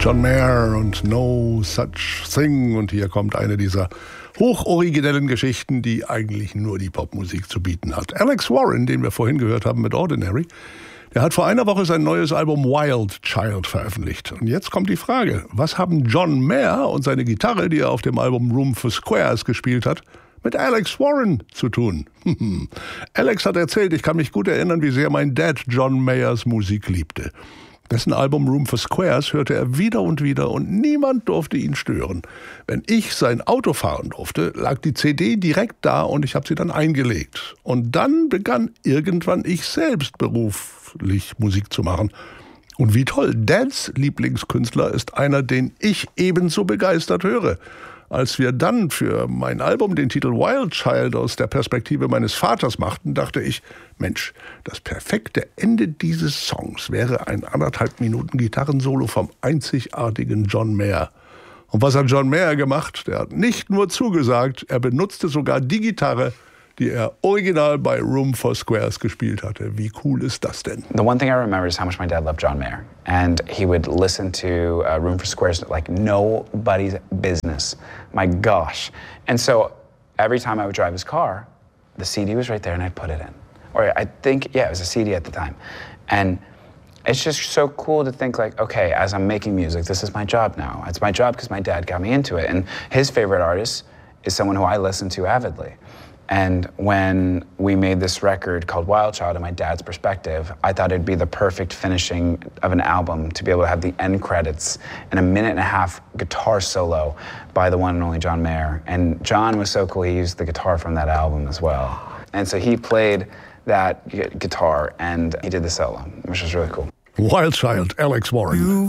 John Mayer und No Such Thing. Und hier kommt eine dieser hochoriginellen Geschichten, die eigentlich nur die Popmusik zu bieten hat. Alex Warren, den wir vorhin gehört haben mit Ordinary, der hat vor einer Woche sein neues Album Wild Child veröffentlicht. Und jetzt kommt die Frage, was haben John Mayer und seine Gitarre, die er auf dem Album Room for Squares gespielt hat, mit Alex Warren zu tun? Alex hat erzählt, ich kann mich gut erinnern, wie sehr mein Dad John Mayers Musik liebte. Dessen Album Room for Squares hörte er wieder und niemand durfte ihn stören. Wenn ich sein Auto fahren durfte, lag die CD direkt da und ich habe sie dann eingelegt. Und dann begann irgendwann ich selbst beruflich Musik zu machen. Und wie toll, Dads Lieblingskünstler ist einer, den ich ebenso begeistert höre. Als wir dann für mein Album den Titel Wild Child aus der Perspektive meines Vaters machten, dachte ich, Mensch, das perfekte Ende dieses Songs wäre ein 1,5 Minuten Gitarrensolo vom einzigartigen John Mayer. Und was hat John Mayer gemacht? Der hat nicht nur zugesagt, er benutzte sogar die Gitarre, die er original bei Room for Squares gespielt hatte. Wie cool ist das denn? The one thing I remember is how much my dad loved John Mayer. And he would listen to Room for Squares like nobody's business. My gosh. And so every time I would drive his car, the CD was right there and I'd put it in. Or I think, yeah, it was a CD at the time. And it's just so cool to think like, okay, as I'm making music, this is my job now. It's my job because my dad got me into it. And his favorite artist is someone who I listen to avidly. And when we made this record called Wild Child, in my dad's perspective, I thought it'd be the perfect finishing of an album to be able to have the end credits and a 1.5-minute guitar solo by the one and only John Mayer. And John was so cool, he used the guitar from that album as well. And so he played that guitar and he did the solo, which was really cool. Wild Child, Alex Warren.